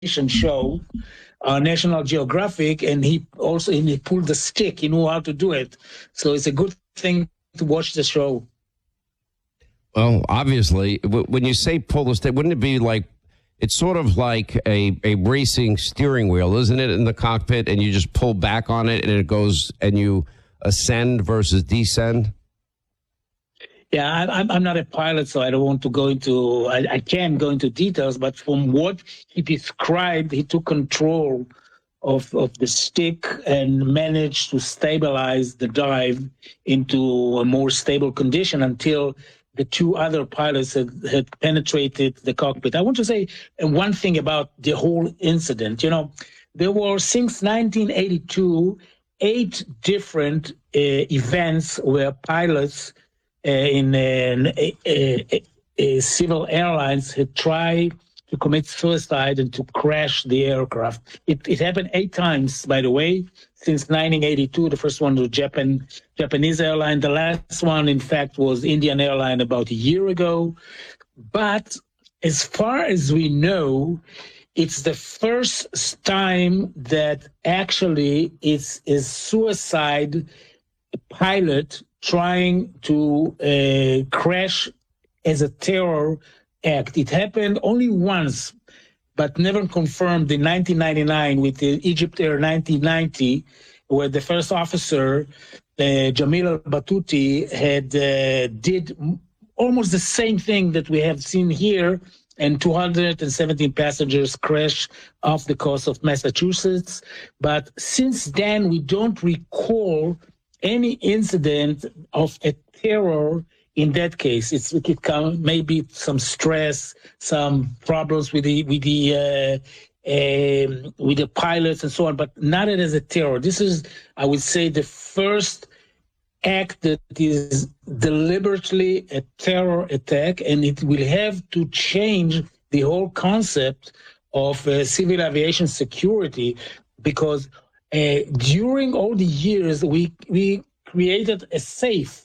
show, National Geographic, and he pulled the stick. He knew how to do it. So it's a good thing to watch the show. Well, obviously, when you say pull the stick, wouldn't it be like, it's sort of like a racing steering wheel, isn't it, in the cockpit, and you just pull back on it and it goes and you ascend versus descend? Yeah, I'm not a pilot, so I don't want to go into, I can't go into details, but from what he described, he took control of the stick and managed to stabilize the dive into a more stable condition until the two other pilots had penetrated the cockpit. I want to say one thing about the whole incident. You know, there were, since 1982, 8 different events where pilots in civil airlines had tried to commit suicide and to crash the aircraft. It happened 8 times, by the way, since 1982. The first one was Japanese airline. The last one, in fact, was Indian Airline about a year ago. But as far as we know, it's the first time that actually it's a suicide pilot trying to crash as a terror act. It happened only once, but never confirmed, in 1999 with the Egypt Air 1990, where the first officer, Jamil al-Batouti, did almost the same thing that we have seen here, and 217 passengers crashed off the coast of Massachusetts. But since then, we don't recall any incident of a terror. In that case, it can maybe some stress, some problems with the pilots and so on, but not as a terror. This is, I would say, the first act that is deliberately a terror attack, and it will have to change the whole concept of civil aviation security, because during all the years we created a safe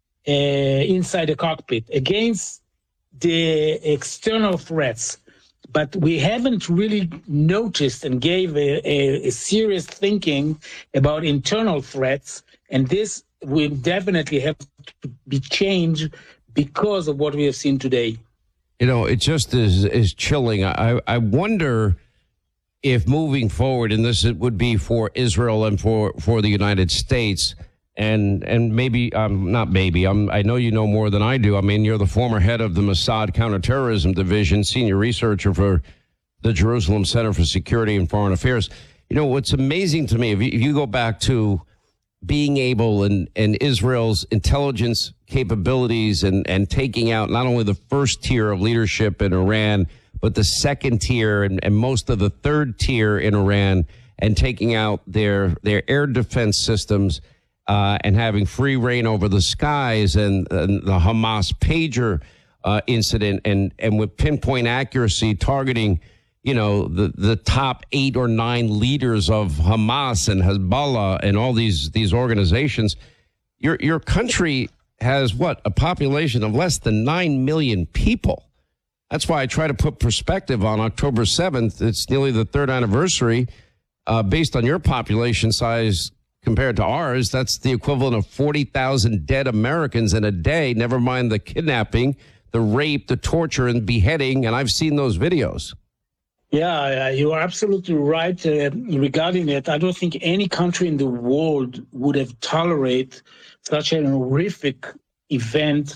inside the cockpit against the external threats, but we haven't really noticed and gave a serious thinking about internal threats, and this will definitely have to be changed because of what we have seen today. You know, it just is chilling. I wonder if moving forward, and this would be for Israel and for the United States, and maybe, not maybe, I know you know more than I do. I mean, you're the former head of the Mossad Counterterrorism Division, senior researcher for the Jerusalem Center for Security and Foreign Affairs. You know, what's amazing to me, if you go back to being able and Israel's intelligence capabilities and taking out not only the first tier of leadership in Iran, but the second tier and most of the third tier in Iran, and taking out their air defense systems, and having free reign over the skies, and the Hamas pager incident, and with pinpoint accuracy targeting, you know, the top 8 or 9 leaders of Hamas and Hezbollah and all these organizations. Your country has a population of less than 9 million people. That's why I try to put perspective on October 7th. It's nearly the 3rd anniversary. Based on your population size compared to ours, that's the equivalent of 40,000 dead Americans in a day, never mind the kidnapping, the rape, the torture, and beheading, and I've seen those videos. Yeah, you are absolutely right regarding it. I don't think any country in the world would have tolerated such an horrific event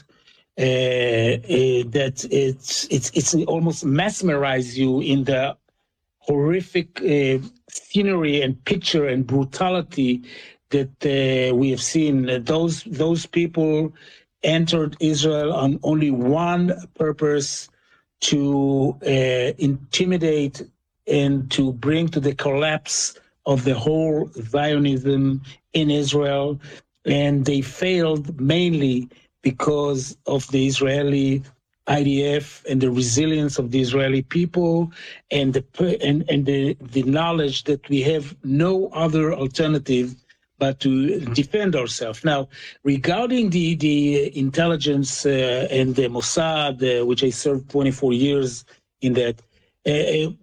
that it's almost mesmerize you in the horrific scenery and picture and brutality that we have seen. Those people entered Israel on only one purpose: to intimidate and to bring to the collapse of the whole Zionism in Israel. And they failed mainly because of the Israeli IDF and the resilience of the Israeli people, and the knowledge that we have no other alternative but to defend ourselves. Now, regarding the intelligence and the Mossad, which I served 24 years in that,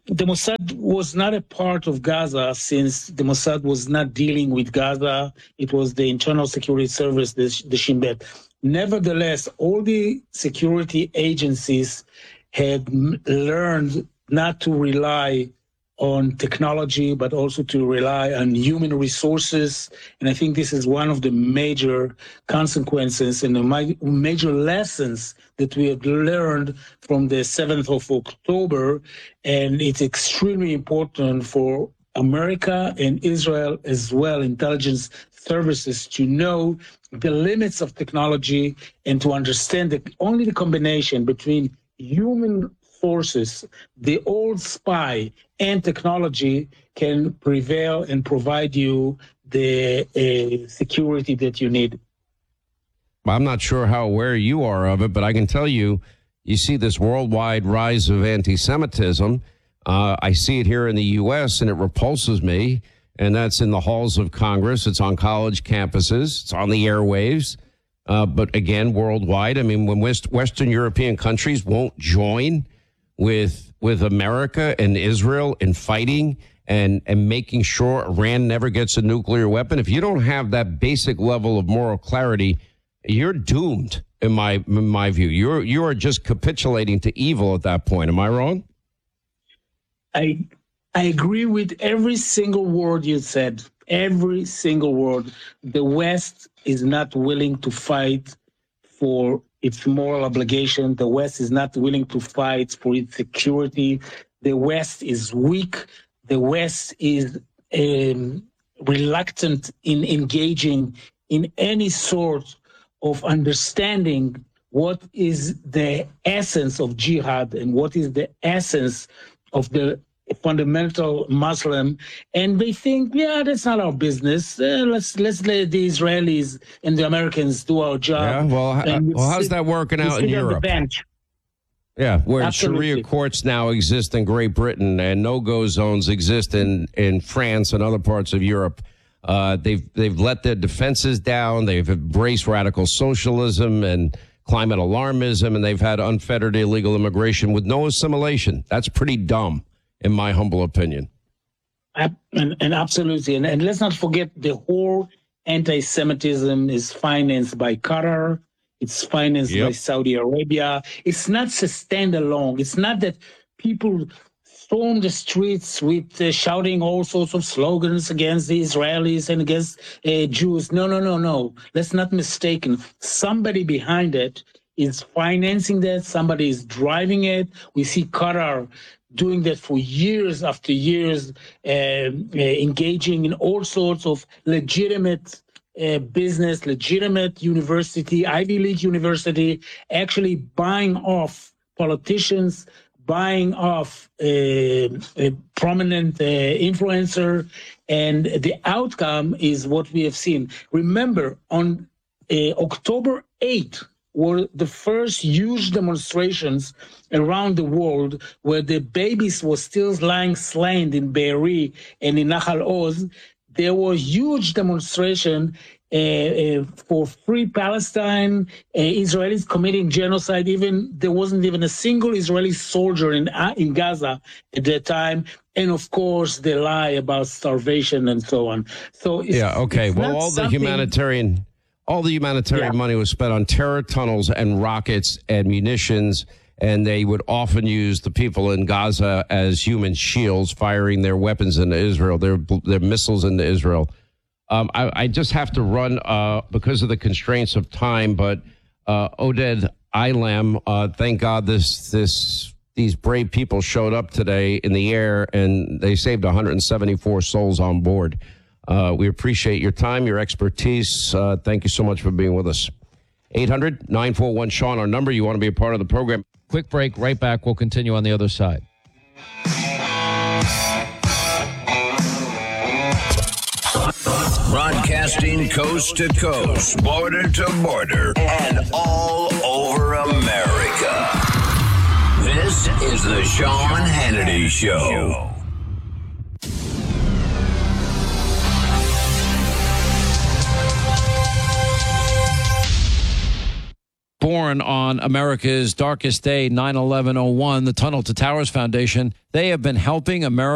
the Mossad was not a part of Gaza, since the Mossad was not dealing with Gaza. It was the Internal Security Service, the Shin Bet. Nevertheless, all the security agencies had learned not to rely on technology, but also to rely on human resources. And I think this is one of the major consequences and the major lessons that we have learned from the 7th of October. And it's extremely important for America and Israel as well, intelligence services, to know the limits of technology and to understand that only the combination between human forces, the old spy, and technology can prevail and provide you the security that you need. I'm not sure how aware you are of it, but I can tell you, you see this worldwide rise of anti-Semitism. I see it here in the U.S., and it repulses me, and that's in the halls of Congress. It's on college campuses. It's on the airwaves. But again, worldwide, I mean, when Western European countries won't join with America and Israel in fighting and making sure Iran never gets a nuclear weapon, if you don't have that basic level of moral clarity, you're doomed, in my view. You are just capitulating to evil at that point. Am I wrong? I agree with every single word you said. Every single word. The West is not willing to fight for its moral obligation. The West is not willing to fight for its security. The West is weak. The West is reluctant in engaging in any sort of understanding what is the essence of jihad and what is the essence of the fundamental Muslim. And they think, yeah, that's not our business. Let's let the Israelis and the Americans do our job. Yeah, well, how's that working out in Europe? Yeah, where Absolutely. Sharia courts now exist in Great Britain and no-go zones exist in France and other parts of Europe. They've let their defenses down. They've embraced radical socialism and climate alarmism, and they've had unfettered illegal immigration with no assimilation. That's pretty dumb, in my humble opinion. And absolutely. And let's not forget, the whole anti-Semitism is financed by Qatar. It's financed by Saudi Arabia. It's not sustained alone. It's not that people storm the streets with shouting all sorts of slogans against the Israelis and against Jews. No. Let's not mistaken. Somebody behind it is financing that. Somebody is driving it. We see Qatar doing that for years after years, engaging in all sorts of legitimate business, legitimate university, Ivy League university, actually buying off politicians, buying off a prominent influencer, and the outcome is what we have seen. Remember, on October 8th, were the first huge demonstrations around the world where the babies were still lying slain in Be'eri and in Nahal Oz. There were huge demonstrations for free Palestine, Israelis committing genocide. There wasn't even a single Israeli soldier in Gaza at that time. And of course, the lie about starvation and so on. So all the humanitarian money was spent on terror tunnels and rockets and munitions, and they would often use the people in Gaza as human shields, firing their weapons into Israel, their missiles into Israel. I just have to run because of the constraints of time, but Oded Ilam, thank God these brave people showed up today in the air, and they saved 174 souls on board. We appreciate your time, your expertise. Thank you so much for being with us. 800-941-SEAN, our number. You want to be a part of the program. Quick break, right back. We'll continue on the other side. Broadcasting coast to coast, border to border, and all over America. This is the Sean Hannity Show. Born on America's darkest day, 9/11/01, the Tunnel to Towers Foundation, they have been helping America